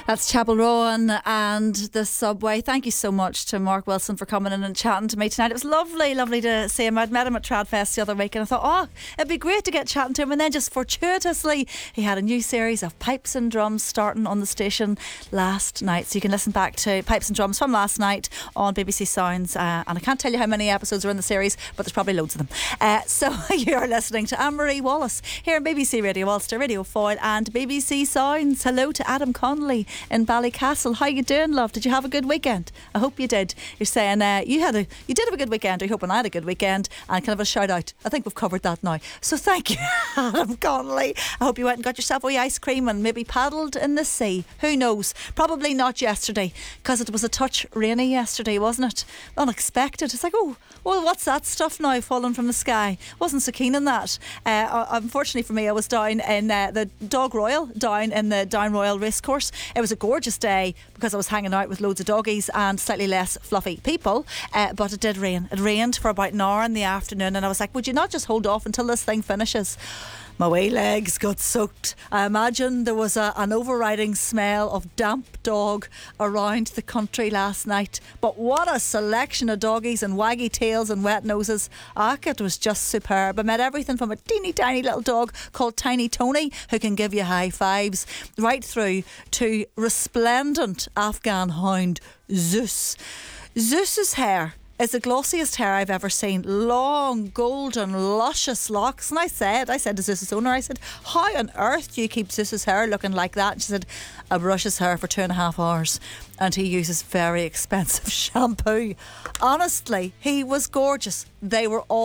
That's Chapel Rowan and the Subway. Thank you so much to Mark Wilson for coming in and chatting to me tonight. It was lovely to see him. I'd met him at Tradfest the other week and I thought, it'd be great to get chatting to him. And then just fortuitously, he had a new series of Pipes and Drums starting on the station last night. So you can listen back to Pipes and Drums from last night on BBC Sounds. And I can't tell you how many episodes are in the series, but there's probably loads of them. So you're listening to Anne-Marie Wallace here on BBC Radio Ulster, Radio Foyle and BBC Sounds. Hello to Adam Connolly in Ballycastle. How you doing, love? Did you have a good weekend? I hope you did. You're saying you did have a good weekend. You're hoping I had a good weekend, and kind of a shout out. I think we've covered that now. So thank you, Adam Connolly. I hope you went and got yourself a wee ice cream and maybe paddled in the sea. Who knows? Probably not yesterday, because it was a touch rainy yesterday, wasn't it? Unexpected. It's like, oh, well, what's that stuff now falling from the sky? Wasn't so keen on that. Unfortunately for me, I was down in the Dog Royal, down in the Down Royal Racecourse. It was a gorgeous day because I was hanging out with loads of doggies and slightly less fluffy people, but it did rain. It rained for about an hour in the afternoon and I was like, would you not just hold off until this thing finishes? My wee legs got soaked. I imagine there was an overriding smell of damp dog around the country last night. But what a selection of doggies and waggy tails and wet noses. It was just superb. I met everything from a teeny tiny little dog called Tiny Tony, who can give you high fives, right through to resplendent Afghan hound Zeus. Zeus's hair is the glossiest hair I've ever seen. Long, golden, luscious locks. And I said to Zeus's owner, I said, how on earth do you keep Zeus's hair looking like that? And she said, I brush his hair for 2.5 hours and he uses very expensive shampoo. Honestly, he was gorgeous. They were all